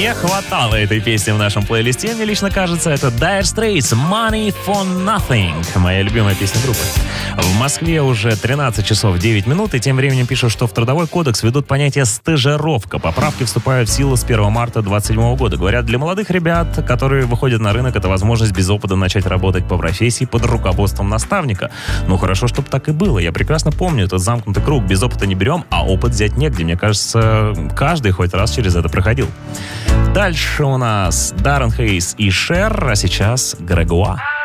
не хватало этой песни в нашем плейлисте, мне лично кажется. Это Dire Straits «Money for Nothing». Моя любимая песня группы. В Москве уже 13 часов 9 минут, и тем временем пишут, что в Трудовой кодекс ведут понятие «стажировка». Поправки вступают в силу с 1 марта 2027 года. Говорят, для молодых ребят, которые выходят на рынок, это возможность без опыта начать работать по профессии под руководством наставника. Ну, хорошо, чтобы так и было. Я прекрасно помню этот замкнутый круг. Без опыта не берем, а опыт взять негде. Мне кажется, каждый хоть раз через это проходил. Дальше у нас Даррен Хейс и Шер, а сейчас Грегуа.